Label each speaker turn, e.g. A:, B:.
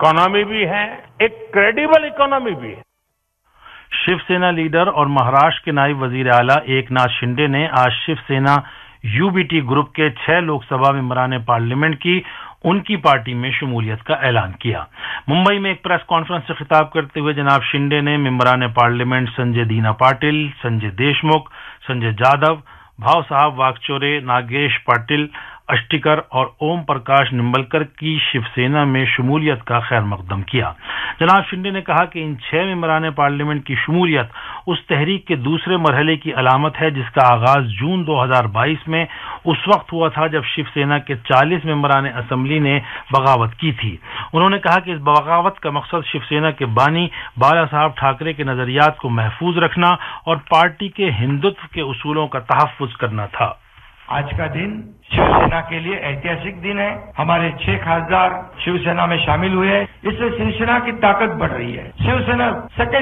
A: Economy भी है, एक क्रेडिबल इकोनॉमी भी है।
B: शिवसेना लीडर और महाराष्ट्र के नायब वजीर आला एकनाथ शिंदे ने आज शिवसेना यूबीटी ग्रुप के 6 लोकसभा मेंबरान पार्लियामेंट की उनकी पार्टी में शमूलियत का ऐलान किया। मुंबई में एक प्रेस कॉन्फ्रेंस से खिताब करते हुए जनाब शिंदे ने मेंबरान पार्लियामेंट संजय दीना पाटिल, संजय देशमुख, संजय जाधव, भाव साहब वागचौरे, नागेश पाटिल अष्टिकर और ओम प्रकाश निंबलकर की शिवसेना में शमूलियत का खैर मकदम किया। जनाब शिंदे ने कहा कि इन 6 मेंबरान पार्लियामेंट की शमूलियत उस तहरीक के दूसरे मरहले की अलामत है जिसका आगाज जून 2022 में उस वक्त हुआ था जब शिवसेना के 40 मेंबरान असम्बली ने बगावत की थी। उन्होंने कहा कि इस बगावत का मकसद शिवसेना के बानी बाला साहब ठाकरे के नजरियात को महफूज रखना और पार्टी के हिंदुत्व के उसूलों का तहफ्फुज करना था।
C: आज का दिन शिवसेना के लिए ऐतिहासिक दिन है। हमारे 6 खासदार शिवसेना में शामिल हुए हैं। इससे शिवसेना की ताकत बढ़ रही है। शिवसेना सेकेंड